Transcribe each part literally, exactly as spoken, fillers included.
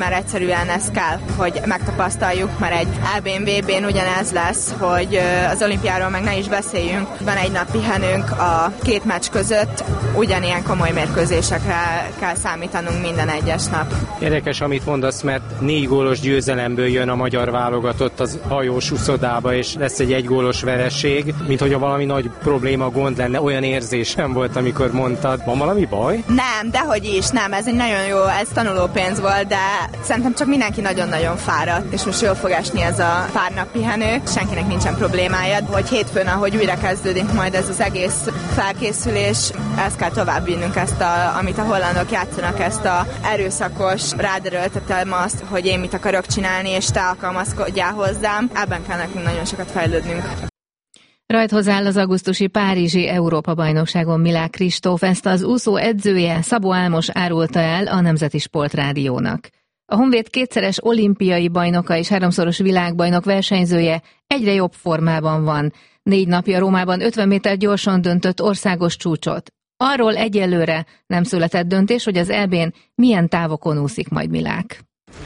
Már egyszerűen ez kell, hogy megtapasztaljuk, mert egy é bén, vé bén ugyanez lesz, hogy az olimpiáról meg ne is beszéljünk. Van egy nap pihenünk a két meccs között, ugyanilyen komoly mérkőzésekre kell számítanunk minden egyes nap. Érdekes, amit mondasz, mert négy gólos győzelemből jön a magyar válogatott az hajós uszodába, és lesz egy egygólos vereség, mint hogyha valami nagy probléma, gond lenne. Olyan érzésem volt, amikor mondtad. Van valami baj? Nem, dehogy is, nem. Ez egy nagyon jó, ez tanulópénz volt, de szerintem csak mindenki nagyon-nagyon fáradt, és most jól fog esni ez a pár nap pihenő. Senkinek nincsen problémája, hogy hétfőn, ahogy újra kezdődik majd ez az egész felkészülés, ezt kell tovább vinnünk, ezt a, amit a hollandok játszanak, ezt a erőszakos, ráderőltetem azt, hogy én mit akarok csinálni, és te alkalmazkodjál hozzám. Ebben kell nekünk nagyon sokat fejlődnünk. Rajthoz áll az augusztusi párizsi Európa-bajnokságon Milák Kristóf, ezt az úszó edzője, Szabó Álmos árulta el a Nemzeti Sportrádiónak. A Honvéd kétszeres olimpiai bajnoka és háromszoros világbajnok versenyzője egyre jobb formában van. Négy napja Rómában ötven méter gyorsan döntött országos csúcsot. Arról egyelőre nem született döntés, hogy az é bén milyen távokon úszik majd Milák.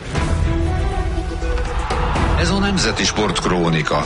Ez a Nemzeti Sportkrónika.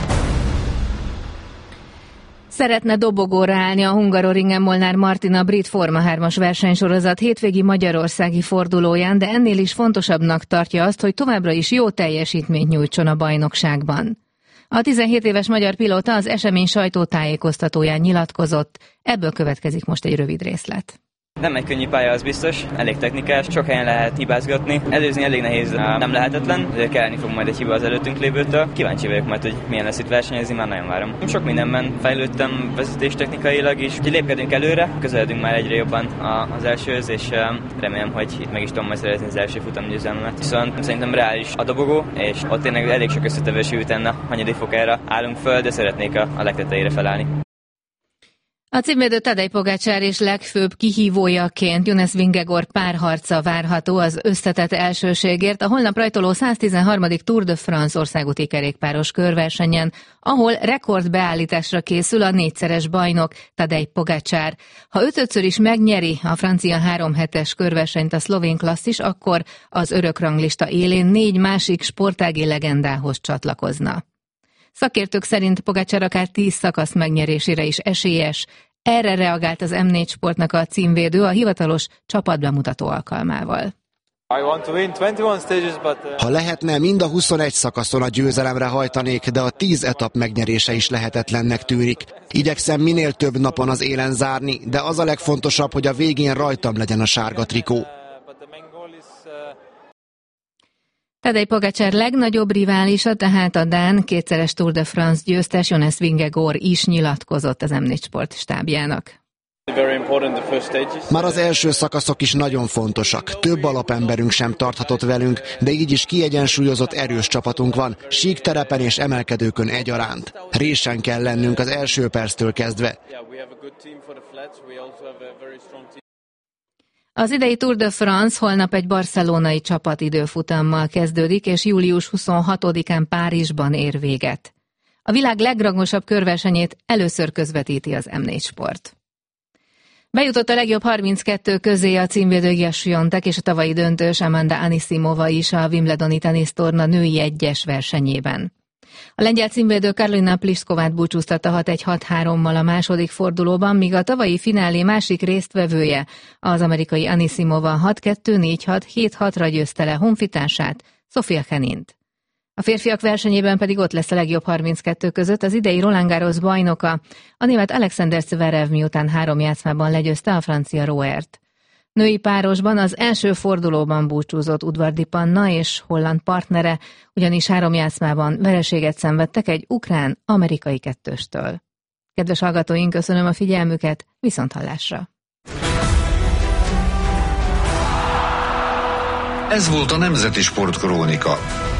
Szeretne dobogóra állni a Hungaroringen Molnár Martina brit Forma hármas versenysorozat hétvégi magyarországi fordulóján, de ennél is fontosabbnak tartja azt, hogy továbbra is jó teljesítményt nyújtson a bajnokságban. A tizenhét éves magyar pilóta az esemény sajtótájékoztatóján nyilatkozott, ebből következik most egy rövid részlet. Nem egy könnyű pálya, az biztos, elég technikás, sok helyen lehet hibázgatni. Előzni elég nehéz, nem lehetetlen, de kelleni fog majd egy hiba az előttünk lévőtől. Kíváncsi vagyok majd, hogy milyen lesz itt versenyezni, már nagyon várom. Sok mindenben fejlődtem vezetéstechnikailag is, úgyhogy lépkedünk előre, közeledünk már egyre jobban az elsőhöz, és remélem, hogy itt meg is tudom majd szerezni az első futamgyőzelmemet. Viszont szerintem reális a dobogó, és ott tényleg elég sok összetevős jutenne, hanyadik fokára állunk föl, de szeretnék a, a legtetejére felállni. A címvédő Tadej Pogačar és legfőbb kihívójaként Jonas Vingegaard párharca várható az összetett elsőségért a holnap rajtoló száztizenharmadik Tour de France országúti kerékpáros körversenyen, ahol rekordbeállításra készül a négyszeres bajnok Tadej Pogačar. Ha ötödször is megnyeri a francia három hetes körversenyt a szlovén klasszis, akkor az örökranglista élén négy másik sportági legendához csatlakozna. Szakértők szerint Pogačar akár tíz szakasz megnyerésére is esélyes. Erre reagált az em négy Sportnak a címvédő a hivatalos csapatbemutató alkalmával. Ha lehetne, mind a huszonegy szakaszon a győzelemre hajtanék, de a tíz etap megnyerése is lehetetlennek tűnik. Igyekszem minél több napon az élen zárni, de az a legfontosabb, hogy a végén rajtam legyen a sárga trikó. Tadej Pogačar legnagyobb riválisa, tehát a dán kétszeres Tour de France győztes Jonas Vingegaard is nyilatkozott az em négy Sport stábjának. Már az első szakaszok is nagyon fontosak. Több alapemberünk sem tarthatott velünk, de így is kiegyensúlyozott erős csapatunk van, síkterepen és emelkedőkön egyaránt. Résen kell lennünk az első perctől kezdve. Az idei Tour de France holnap egy barcelonai csapat időfutammal kezdődik, és július huszonhatodikán Párizsban ér véget. A világ legrangosabb körversenyét először közvetíti az em négy Sport. Bejutott a legjobb harminckettő közé a címvédő Iga Swiatek és a tavalyi döntős Amanda Anisimova is a Wimbledoni tenisztorna női egyes versenyében. A lengyel címvédő Karolina Pliskovát búcsúztatta hat egy hat hárommal a második fordulóban, míg a tavalyi finálé másik résztvevője, az amerikai Anisimova hat kettő négy hat hét hatra győzte le honfitársát, Sofia Kenint. A férfiak versenyében pedig ott lesz a legjobb harminckettő között az idei Roland Garros bajnoka, a német Alexander Zverev, miután három játszmában legyőzte a francia Rouert. Női párosban az első fordulóban búcsúzott Udvardi Panna és holland partnere, ugyanis három játszmában vereséget szenvedtek egy ukrán-amerikai kettőstől. Kedves hallgatóink, köszönöm a figyelmüket, viszonthallásra! Ez volt a Nemzeti Sportkrónika.